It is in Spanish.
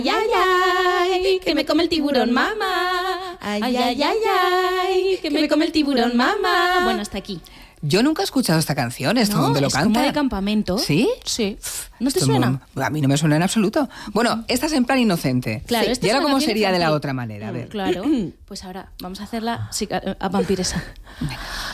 Ay, ay, que me come el tiburón, mamá. Ay, ay, ay, ay, que me come el tiburón, mamá. Bueno, hasta aquí. Yo nunca he escuchado esta canción. ¿Esto dónde lo canta? Es como de campamento. ¿Sí? Sí. ¿No te Esto suena? A mí no me suena en absoluto. Bueno, esta es en plan inocente. Claro, sí. esta ¿Y es ahora una cómo canción sería de la infantil. otra manera? A ver. Claro. Pues ahora vamos a hacerla a vampiresa.